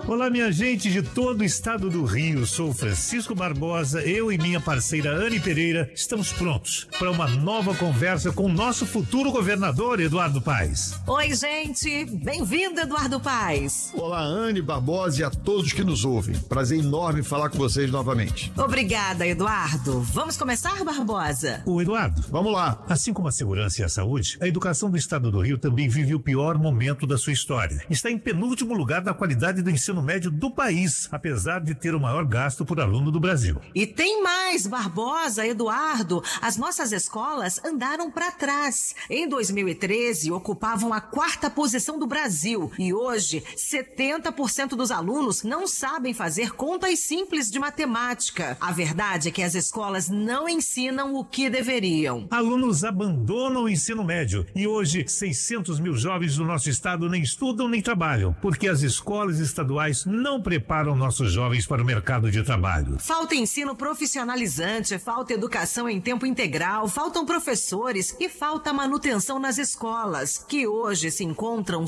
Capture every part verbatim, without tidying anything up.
Olá, minha gente de todo o estado do Rio. Sou Francisco Barbosa. Eu e minha parceira Anne Pereira estamos prontos para uma nova conversa com o nosso futuro governador, Eduardo Paes. Oi, gente. Bem-vindo, Eduardo Paes. Olá, Anne Barbosa, e a todos que nos ouvem. Prazer enorme falar com vocês novamente. Obrigada, Eduardo. Vamos começar, Barbosa? O Eduardo, vamos lá. Assim como a segurança e a saúde, a educação do estado do Rio também vive o pior momento da sua história. Está em penúltimo lugar na qualidade do ensino médio do país, apesar de ter o maior gasto por aluno do Brasil. E tem mais, Barbosa, Eduardo. As nossas escolas andaram para trás. Em dois mil e treze, ocupavam a quarta posição do Brasil. E hoje, setenta por cento dos alunos não sabem fazer contas simples de matemática. A verdade é que as escolas não ensinam o que deveriam. Alunos abandonam o ensino médio e hoje seiscentos mil jovens do nosso estado nem estudam nem trabalham, porque as escolas estaduais não preparam nossos jovens para o mercado de trabalho. Falta ensino profissionalizante, falta educação em tempo integral, faltam professores e falta manutenção nas escolas, que hoje se encontram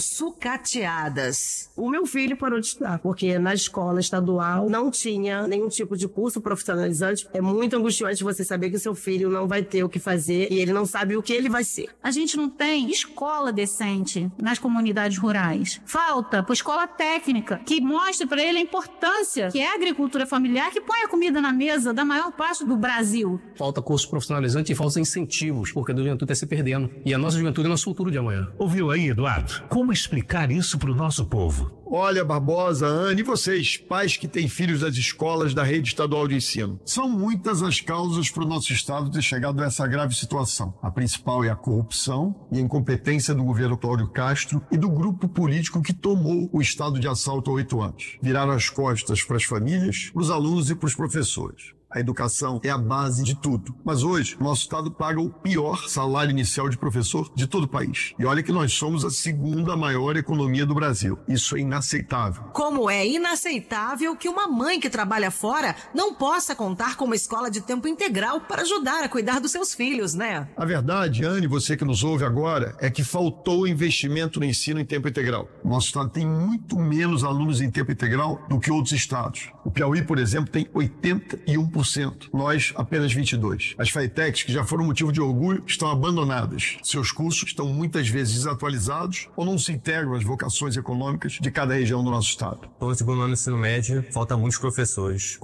sucateadas. O meu filho parou de estudar, porque na escola estadual não tinha nenhum tipo de curso profissionalizante. É muito angustiante você saber que o seu filho não vai ter o que fazer e ele não sabe o que ele vai ser. A gente não tem escola decente nas comunidades rurais. Falta por escola técnica, que mostre para ele a importância que é a agricultura familiar, que põe a comida na mesa da maior parte do Brasil. Falta curso profissionalizante e falta incentivos, porque a juventude está se perdendo. E a nossa juventude é nosso futuro de amanhã. Ouviu aí, Eduardo? Como explicar isso para o nosso povo? Olha, Barbosa, Anne, e vocês, pais que têm filhos das escolas da rede estadual de ensino? São muitas as causas para o nosso estado ter chegado a essa grave situação. A principal é a corrupção e a incompetência do governo Cláudio Castro e do grupo político que tomou o estado de assalto há oito anos. Viraram as costas para as famílias, para os alunos e para os professores. A educação é a base de tudo. Mas hoje, nosso estado paga o pior salário inicial de professor de todo o país. E olha que nós somos a segunda maior economia do Brasil. Isso é inaceitável. Como é inaceitável que uma mãe que trabalha fora não possa contar com uma escola de tempo integral para ajudar a cuidar dos seus filhos, né? A verdade, Anne, você que nos ouve agora, é que faltou investimento no ensino em tempo integral. Nosso estado tem muito menos alunos em tempo integral do que outros estados. O Piauí, por exemplo, tem oitenta e um por cento. Nós, apenas vinte e dois por cento. As FATECs, que já foram motivo de orgulho, estão abandonadas. Seus cursos estão muitas vezes desatualizados ou não se integram às vocações econômicas de cada região do nosso estado. No segundo ano do ensino médio, falta muitos professores.